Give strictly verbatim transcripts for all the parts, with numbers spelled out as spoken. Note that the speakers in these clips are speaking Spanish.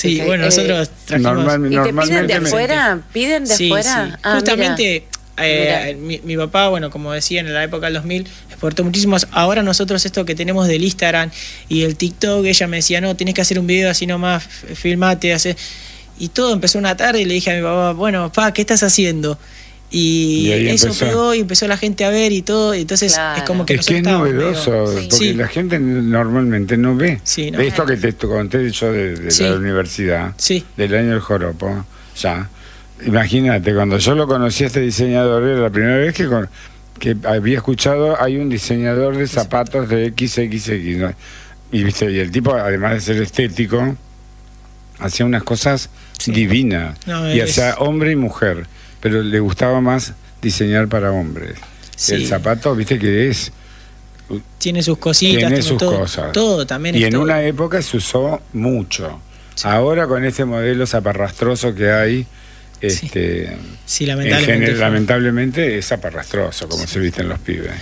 Sí, Okay. bueno, nosotros eh, trajimos... Normal, ¿Y te piden de me- afuera? ¿Piden de sí, afuera? sí. Ah, Justamente eh, Mira. mi, mi papá, bueno, como decía, en la época del dos mil exportó muchísimos. Ahora nosotros esto que tenemos del Instagram y el TikTok, ella me decía, no, tienes que hacer un video así nomás, f- filmate, hace... Y todo empezó una tarde y le dije a mi papá, bueno, pa, ¿qué estás haciendo? Y, Y ahí eso empezó. pegó y empezó la gente a ver y todo, y entonces Claro. es como que Es que es nosotros estábamos novedoso, medio- Sí. porque Sí. la gente normalmente no ve. Sí, no. Esto que te conté yo de, de Sí. la universidad, Sí. del año del joropo, ya. Imagínate, cuando yo lo conocí a este diseñador, era la primera vez que, con- que había escuchado, hay un diseñador de zapatos de equis equis equis, ¿no? Y, ¿viste? Y el tipo, además de ser estético, hacía unas cosas Sí. divinas. No, y es- hacía hombre y mujer, pero le gustaba más diseñar para hombres. Sí. El zapato, viste que es... Tiene sus cositas, Tiene tiene sus todo, cosas. todo también Y es en todo. una época se usó mucho. Sí. Ahora con este modelo zaparrastroso que hay, este, Sí, en lamentablemente. general, fue. lamentablemente es zaparrastroso, como se visten los pibes.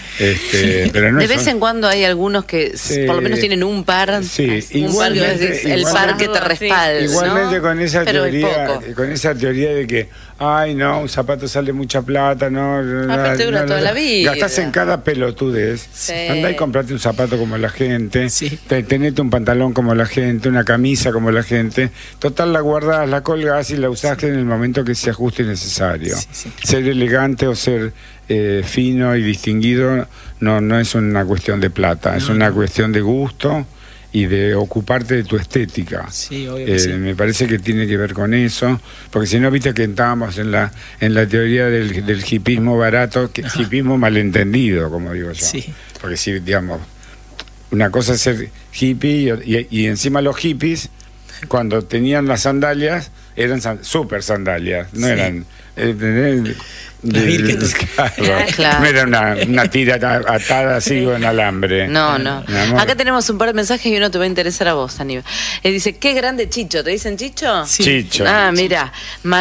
Este, pero no De es vez un- en cuando hay algunos que Sí. por lo menos tienen un par, Sí, un par que igualmente- decís, el igual- par que te respalda, Igualmente ¿no? con esa Pero es teoría, poco. con esa teoría de que, ay no, un zapato sale mucha plata, no, no, Aparte dura toda la vida. Gastás en cada pelotudez. Sí. Andá y comprate un zapato como la gente, Sí. te- tenete un pantalón como la gente, una camisa como la gente. Total, la guardás, la colgás y la usás en el momento que se ajuste necesario. Sí, sí. Ser elegante o ser eh, fino y distinguido no, no es una cuestión de plata, es No, una no. cuestión de gusto y de ocuparte de tu estética. Sí, obvio que Eh, sí. Me parece que tiene que ver con eso, porque si no, viste que estábamos en la en la teoría del, del hipismo barato, que, hipismo malentendido, como digo yo. Sí. Porque si, digamos, una cosa es ser hippie y, y- y encima los hippies, cuando tenían las sandalias, eran san- super sandalias, no Sí. eran... eh, de- Las de- Birkenstock. claro, Claro. no era una, una tira ata- atada así con alambre. No, no. Mi amor. Acá tenemos un par de mensajes y uno te va a interesar a vos, Aníbal. Eh, dice, qué grande Chicho. ¿Te dicen Chicho? Sí. Chicho. Ah, mira,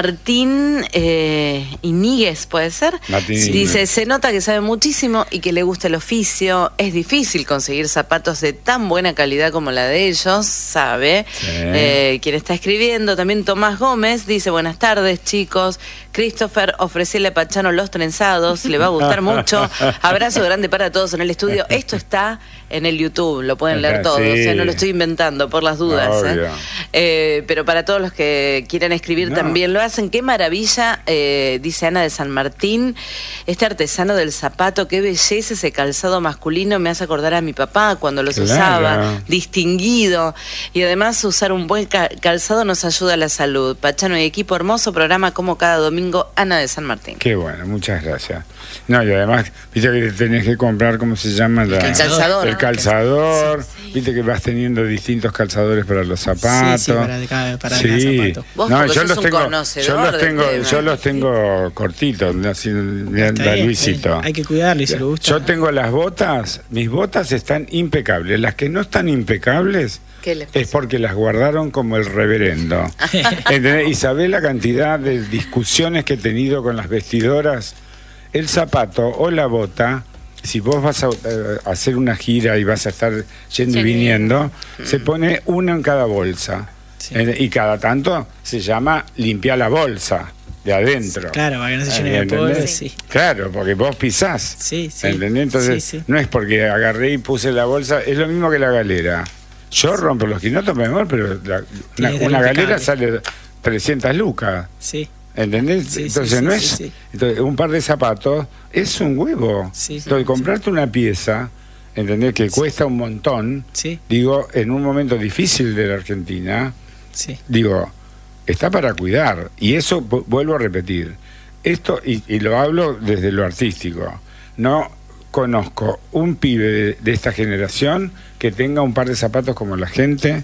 Martín eh, Iníguez, ¿puede ser? Martín Dice, Iníguez. se nota que sabe muchísimo y que le gusta el oficio. Es difícil conseguir zapatos de tan buena calidad como la de ellos, sabe. Sí. Eh, quien está escribiendo, también Tomás Gómez, dice, buenas tardes, chicos. Christopher, ofrecele a Pachano los trenzados, le va a gustar mucho. Abrazo grande para todos en el estudio. Esto está en el YouTube, lo pueden leer Ajá, todos, sí. o sea, no lo estoy inventando por las dudas. ¿eh? Obvio. Eh, pero para todos los que quieran escribir No. también lo hacen. Qué maravilla, eh, dice Ana de San Martín, este artesano del zapato, qué belleza ese calzado masculino, me hace acordar a mi papá cuando los Claro. usaba, distinguido. Y además usar un buen ca- calzado nos ayuda a la salud. Pachano y equipo, hermoso programa como cada domingo, Ana de San Martín. Qué bueno, muchas gracias. No, y además, viste que tenés que comprar, ¿cómo se llama? La- El calzador. El ¿no? calzador. Viste que vas teniendo distintos calzadores para los zapatos. Sí, sí, para cada- para Sí. cada zapato. Vos No, porque yo sos los un tengo, conocedor yo los del tengo, tema. yo los tengo cortitos, así, mira, Está la bien, Luisito. Hay, hay que cuidarlo y si le gusta. Yo tengo las botas, mis botas están impecables. Las que no están impecables ¿Qué les pasa? es porque las guardaron como el reverendo. ¿Entendés? Y sabés la cantidad de discusiones que he tenido con las vestidoras. El zapato o la bota, si vos vas a eh, hacer una gira y vas a estar yendo y Sí. viniendo, se pone una en cada bolsa. Sí. Eh, y cada tanto se llama limpiar la bolsa de adentro. Claro, para que no se llene de ¿Entendés? polvo, sí. Claro, porque vos pisás. Sí, sí. ¿Entendés? Entonces, Sí, sí. no es porque agarré y puse la bolsa, es lo mismo que la galera. Yo rompo los quinotos, mi amor, pero la- una, Tiene que ser una galera impecable. sale trescientas lucas. Sí, ¿Entendés? Sí, sí, Entonces sí, no sí, es. sí. Entonces, un par de zapatos es un huevo. Sí, sí, Entonces, sí. comprarte una pieza, ¿entendés? Que cuesta un montón. sí, Digo, en un momento difícil de la Argentina, sí. digo, está para cuidar. Y eso, vu- vuelvo a repetir, esto, y, y lo hablo desde lo artístico, no conozco un pibe de, de esta generación que tenga un par de zapatos como la gente,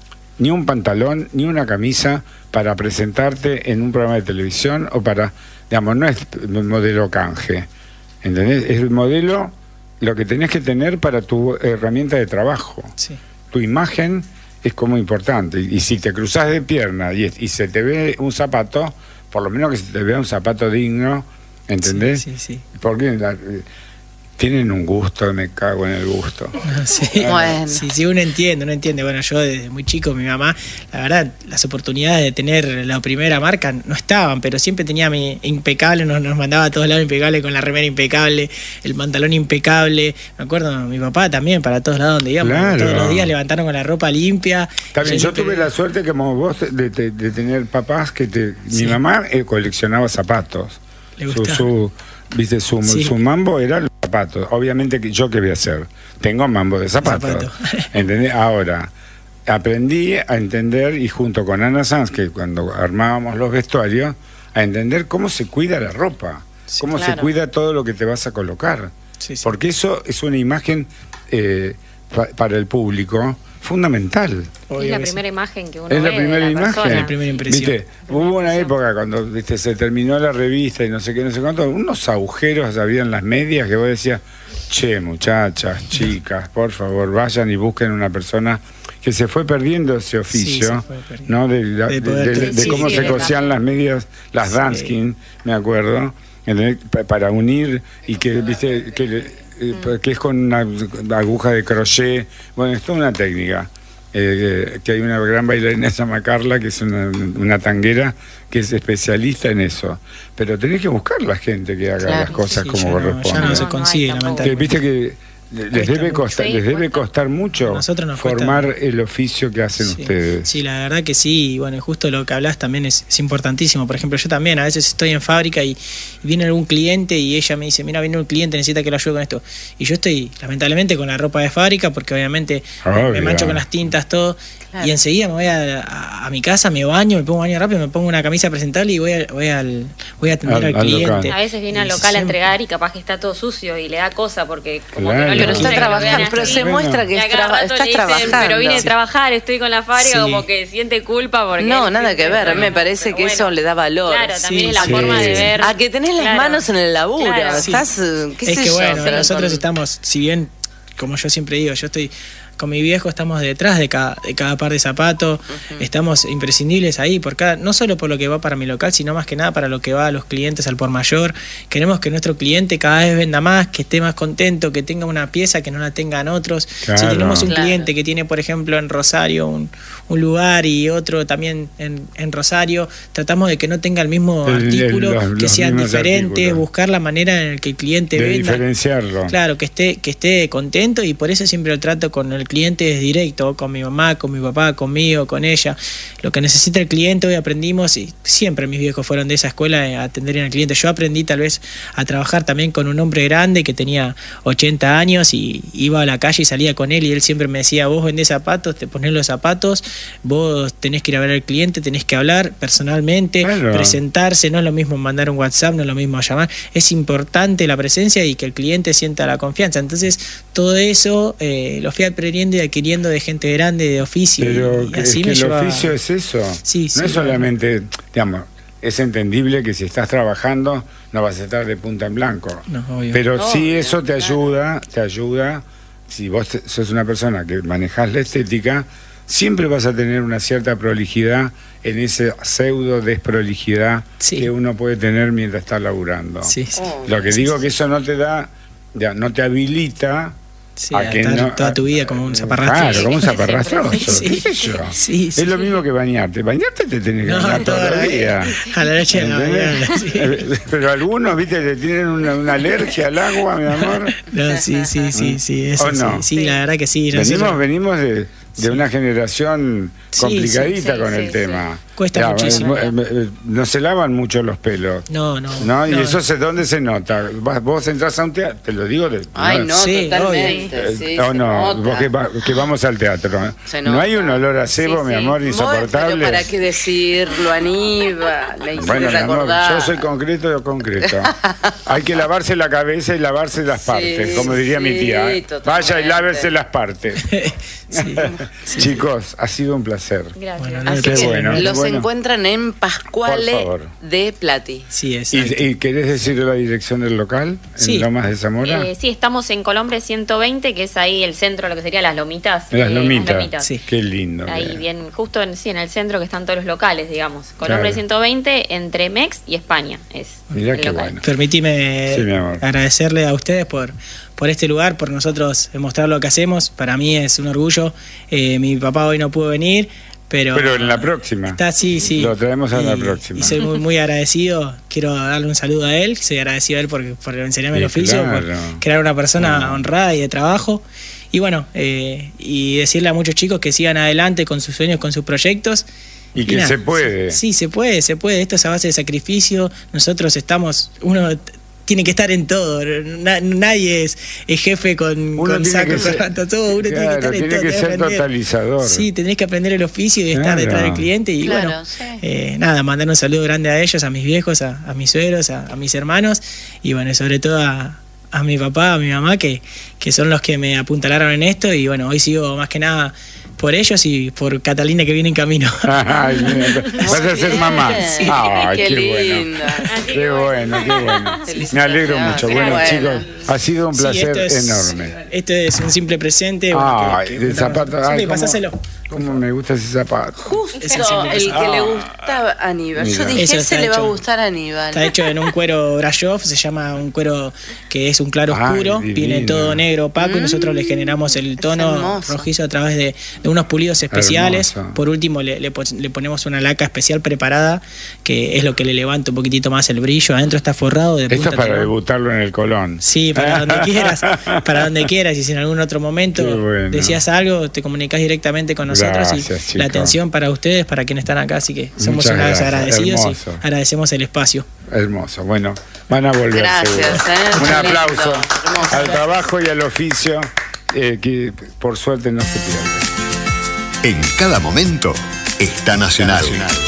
ni un pantalón, ni una camisa para presentarte en un programa de televisión o para, digamos, no es el modelo canje, ¿entendés? Es el modelo, lo que tenés que tener para tu herramienta de trabajo. Sí. Tu imagen es como importante. Y si te cruzas de pierna y, y se te ve un zapato, por lo menos que se te vea un zapato digno, ¿entendés? Sí, sí, sí. Porque la- Tienen un gusto, me cago en el gusto. Sí, Bueno. sí, sí, uno entiende, uno entiende. Bueno, yo desde muy chico, mi mamá, la verdad, las oportunidades de tener la primera marca no estaban, pero siempre tenía mi impecable, nos, nos mandaba a todos lados impecable, con la remera impecable, el pantalón impecable. Me acuerdo, mi papá también, para todos lados donde íbamos, Claro. todos los días levantaron con la ropa limpia. También yo siempre- tuve la suerte, como vos, de, de- de tener papás que te... Sí. Mi mamá eh, coleccionaba zapatos. Le Su, gustaba. su, viste, su, Sí. su mambo era los zapatos. Obviamente, que yo qué voy a hacer. Tengo mambo de zapatos. Zapato. ¿Entendés? Ahora, aprendí a entender, y junto con Ana Sanz, que cuando armábamos los vestuarios, a entender cómo se cuida la ropa. Sí, cómo claro. se cuida todo lo que te vas a colocar. Sí, sí. Porque eso es una imagen eh, pa- para el público fundamental. Obvio Es la que sí. primera imagen que uno Es la ve primera de la imagen. persona. La primera impresión. ¿Viste? Hubo una época cuando viste se terminó la revista y no sé qué, no sé cuánto, unos agujeros había en las medias que vos decías, che, muchachas, chicas, por favor, vayan y busquen una persona que se fue perdiendo ese oficio, se fue perdiendo. ¿no? De, la- De de- poder de- tener- de Sí, cómo sí, se de cosían verdad. las medias, las Sí. Danskin, me acuerdo, ¿entendés? Pa- para unir y que, viste, que, eh, que es con una aguja de crochet, bueno, es toda una técnica. Eh, que hay una gran bailarina que se llama Carla, que es una, una tanguera, que es especialista en eso. Pero tenés que buscar la gente que haga Claro, las cosas Sí, como ya no- corresponde. ya no se No, no consigue, hay tampoco. Que, lamentablemente. viste que les Cuesta debe mucho. costar, Sí, les debe cuesta. costar mucho A nosotros nos cuesta. formar el oficio que hacen Sí, ustedes. sí, la verdad que sí, y bueno, y justo lo que hablas también es, es importantísimo. Por ejemplo, yo también a veces estoy en fábrica y, y viene algún cliente y ella me dice, mira, viene un cliente, necesita que lo ayude con esto. Y yo estoy, lamentablemente, con la ropa de fábrica, porque obviamente Obvio. me mancho con las tintas, todo. Claro. Y enseguida me voy a, a- a mi casa, me baño, me pongo baño rápido, me pongo una camisa presentable y voy, a, voy, al, voy a atender Al- al, al cliente. local. A veces viene al Y local a siempre- entregar y capaz que está todo sucio y le da cosa porque como Claro. que no le Pero gusta está que lo vean trabajando, pero así. se Bueno. muestra que Y a es cada traba- rato estás le dicen, trabajando. pero vine a trabajar, estoy con la fábrica, Sí. como que siente culpa porque... No, él nada que siempre ver, está me bien, parece pero que bueno. eso le da valor. Claro, también Sí, es la sí. forma de Sí. ver... A que tenés las Claro. manos en el laburo, Claro. estás, eh, qué Es sé que yo, bueno, sí, nosotros con- estamos, si bien, como yo siempre digo, yo estoy con mi viejo, estamos detrás de cada, de cada par de zapatos, estamos imprescindibles ahí, por cada, no solo por lo que va para mi local, sino más que nada para lo que va a los clientes al por mayor. Queremos que nuestro cliente cada vez venda más, que esté más contento, que tenga una pieza que no la tengan otros. Claro. Si tenemos un Claro. cliente que tiene, por ejemplo, en Rosario un, un lugar y otro también en, en Rosario, tratamos de que no tenga el mismo El- el- artículo, los- que los sean mismos diferentes, artículos. buscar la manera en la que el cliente De venda. diferenciarlo. Claro, que esté, que esté contento, y por eso siempre el trato con el cliente es directo, con mi mamá, con mi papá, conmigo, con ella. Lo que necesita el cliente, hoy aprendimos, y siempre mis viejos fueron de esa escuela de atender al cliente. Yo aprendí tal vez a trabajar también con un hombre grande que tenía ochenta años y iba a la calle y salía con él, y él siempre me decía, vos vendés zapatos, te ponés los zapatos, vos tenés que ir a ver al cliente, tenés que hablar personalmente, Claro. presentarse, no es lo mismo mandar un WhatsApp, no es lo mismo llamar, es importante la presencia y que el cliente sienta la confianza. Entonces todo eso eh, lo fui aprendiendo y adquiriendo de gente grande, de oficio, Pero y que, así es que me el lleva... oficio es eso. Sí, no sí, es solamente, digamos, es entendible que si estás trabajando no vas a estar de punta en blanco. No, obvio. Pero No, sí obvio, eso te claro. ayuda, te ayuda, si vos te- sos una persona que manejás la estética, siempre vas a tener una cierta prolijidad en ese pseudo desprolijidad Sí. que uno puede tener mientras está laburando. Sí, sí. Oh. Lo que digo que eso no te da, ya, no te habilita Sí, a a que estar no- toda tu vida como un zaparrastre. Claro, como un zaparrastroso. Sí. ¿Qué sé yo? Sí, sí. Es lo mismo que bañarte. Bañarte te tenés que No, bañar todos toda los la días. vida. A la noche de la ¿Entendés? mañana, sí. Eh, Pero algunos, viste, te tienen una, una alergia al agua, mi amor. No, sí, sí, sí, sí, eso ¿O no? sí, sí, la verdad que sí. Venimos, nosotros- venimos de, de Sí. una generación Sí, complicadita sí, sí, con el sí, tema. Cuesta Ya, muchísimo. eh, eh, eh, No se lavan mucho los pelos. No, no. ¿No? Y eso se, ¿dónde se nota? Vas- Vos entras a un teatro, te lo digo de... Ay, no, Sí, totalmente. Eh, sí, o se no, nota. vos que, va- que vamos al teatro. ¿eh? Se No hay nota. un olor a cebo, Sí, mi sí. amor, Bueno, insoportable. pero para qué decirlo, Aníbal, le hiciste Bueno, mi amor, recordar. yo soy concreto de concreto. Hay que lavarse la cabeza y lavarse las Sí, partes, como diría mi sí, tía. ¿eh? totalmente. Vaya y lávese las partes. sí, sí. Chicos, ha sido un placer. Gracias. Bueno, no, Así Qué que bueno. los Bueno, bueno. encuentran en Pascuale Por favor. de Plati. Sí, exacto. ¿Y, y querés decir la dirección del local? ¿En Sí. Lomas de Zamora? Eh, sí, estamos en Colombre ciento veinte, que es ahí el centro, lo que sería Las Lomitas. Las eh, Lomitas. Sí. Qué lindo. Ahí bien. bien, justo en, sí, en el centro que están todos los locales, digamos. Colombre Claro. ciento veinte, entre Mex y España es Mirá el qué local. bueno. Permitime Sí, mi amor. agradecerle a ustedes por, por este lugar, por nosotros mostrar lo que hacemos. Para mí es un orgullo. Eh, mi papá hoy no pudo venir, pero... Pero en la próxima. Está, sí, sí. Lo traemos a y, la próxima. Y soy muy, muy agradecido. Quiero darle un saludo a él. Soy agradecido a él por, por enseñarme Sí, el oficio, claro. por crear una persona Ah. honrada y de trabajo. Y bueno, eh, y decirle a muchos chicos que sigan adelante con sus sueños, con sus proyectos. Y que nada, se puede. Sí, se puede, se puede. Esto es a base de sacrificio. Nosotros estamos, uno t- tiene que estar en todo. Na- nadie es, es jefe con, Uno con tiene saco, que ser- corbata, todo. Uno tiene que claro, estar en tiene todo. que tenés ser aprender. totalizador. Sí, tenés que aprender el oficio y estar Claro. detrás del cliente. Y Claro, bueno, sí. eh, nada, mandar un saludo grande a ellos, a mis viejos, a, a mis suegros, a, a mis hermanos. Y bueno, sobre todo a, a mi papá, a mi mamá, que, que son los que me apuntalaron en esto. Y bueno, hoy sigo más que nada por ellos y por Catalina, que viene en camino. Ay, mira, vas a ser mamá. Sí. Ay, Qué qué, bueno. linda. Así que Qué bueno, qué bueno. Felicitaciones. Me alegro mucho. Qué Bueno, bueno. chicos, ha sido un Sí, placer esto es- enorme. Esto es un simple presente. bueno, Ay, que- que- de zapato. Ay, Sí, cómo- pasáselo. Cómo me gusta ese zapato. Justo Ese es el el que Ah. le gustaba a Aníbal. Yo Mira. dije, Eso ese está le va a hecho- gustar a Aníbal. Está hecho en un cuero Brasov, se llama un cuero que es un claro Ay, oscuro, divino. viene todo negro opaco y Mm, nosotros le generamos el es tono hermoso. rojizo a través de, de unos pulidos especiales. Hermoso. Por último le, le, pos- le ponemos una laca especial preparada, que es lo que le levanta un poquitito más el brillo. Adentro está forrado de Esto punta es para timón. debutarlo en el Colón. Sí, para donde quieras, para donde quieras. Y si en algún otro momento Qué bueno. decías algo, te comunicás directamente con nosotros. Gracias, y chicos. la atención para ustedes, para quienes están acá. Así que somos Muchas una vez gracias, agradecidos hermoso. y agradecemos el espacio. Hermoso. Bueno, van a volver. Gracias, seguro. eh, Un qué aplauso lindo, hermoso. al trabajo y al oficio, eh, que por suerte no se pierde. En cada momento está Nacional.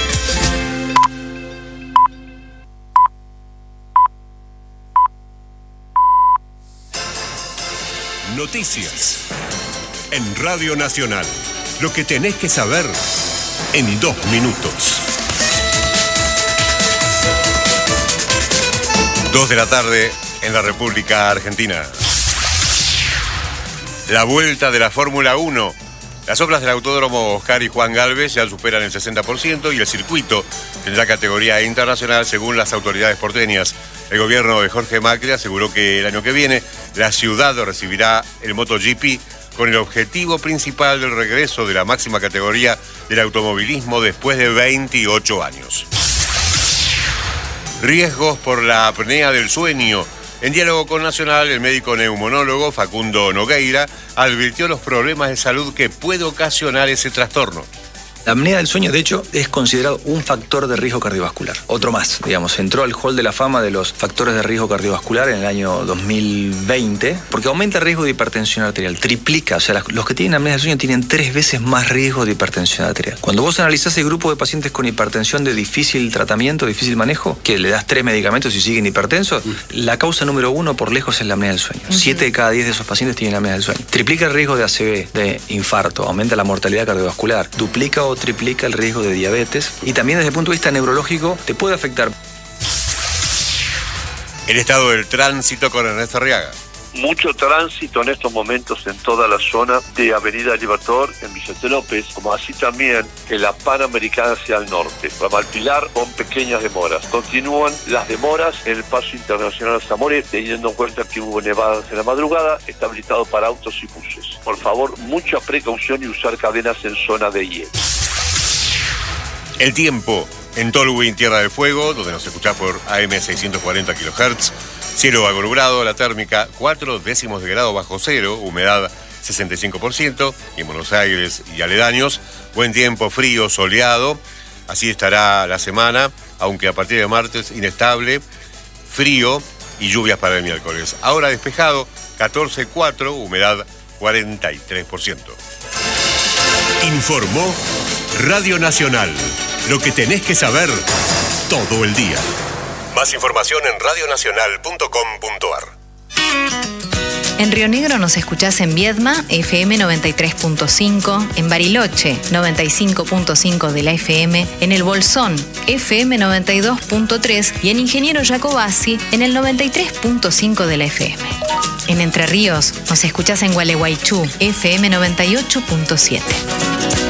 Noticias. En Radio Nacional. Lo que tenés que saber en dos minutos. Dos de la tarde en la República Argentina. La vuelta de la Fórmula uno. Las obras del Autódromo Oscar y Juan Galvez ya superan el sesenta por ciento y el circuito tendrá categoría internacional según las autoridades porteñas. El gobierno de Jorge Macri aseguró que el año que viene la ciudad recibirá el MotoGP con el objetivo principal del regreso de la máxima categoría del automovilismo después de veintiocho años. Riesgos por la apnea del sueño. En diálogo con Nacional, el médico neumonólogo Facundo Nogueira advirtió los problemas de salud que puede ocasionar ese trastorno. La apnea del sueño, de hecho, es considerado un factor de riesgo cardiovascular. Otro más, digamos, entró al hall de la fama de los factores de riesgo cardiovascular en el año dos mil veinte, porque aumenta el riesgo de hipertensión arterial, triplica, o sea, las- los que tienen apnea del sueño tienen tres veces más riesgo de hipertensión arterial. Cuando vos analizás el grupo de pacientes con hipertensión de difícil tratamiento, difícil manejo, que le das tres medicamentos y siguen hipertensos, la causa número uno por lejos es la apnea del sueño. Siete de cada diez de esos pacientes tienen apnea del sueño. Triplica el riesgo de A C V, de infarto, aumenta la mortalidad cardiovascular, duplica o triplica el riesgo de diabetes y también desde el punto de vista neurológico te puede afectar. El estado del tránsito con Ernesto Arriaga. Mucho tránsito en estos momentos en toda la zona de Avenida Libertador, en Vicente López, como así también en la Panamericana hacia el norte. Para Malpilar, con pequeñas demoras. Continúan las demoras en el paso internacional Zamore, teniendo en cuenta que hubo nevadas en la madrugada, está habilitado para autos y buses. Por favor, mucha precaución y usar cadenas en zona de hielo. El tiempo en Tolwyn, Tierra del Fuego, donde nos escuchás por A M seiscientos cuarenta kilohertz. Cielo algo nublado, la térmica cuatro décimos de grado bajo cero, humedad sesenta y cinco por ciento. Y en Buenos Aires y aledaños, buen tiempo, frío, soleado. Así estará la semana, aunque a partir de martes inestable, frío y lluvias para el miércoles. Ahora despejado, catorce coma cuatro, humedad cuarenta y tres por ciento. Informó Radio Nacional. Lo que tenés que saber todo el día. Más información en radionacional punto com punto ar. En Río Negro nos escuchás en Viedma, F M noventa y tres punto cinco, en Bariloche, noventa y cinco punto cinco de la F M, en El Bolsón, F M noventa y dos punto tres y en Ingeniero Jacobasi, en el noventa y tres punto cinco de la F M. En Entre Ríos nos escuchás en Gualeguaychú, F M noventa y ocho punto siete.